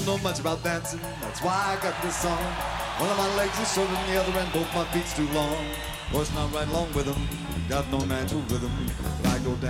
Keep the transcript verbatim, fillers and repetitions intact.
know much about dancing, that's why I got this song. One of my legs is shorter than the other and both my feet's too long. Of course, not right along with them, got no natural rhythm, but I go down.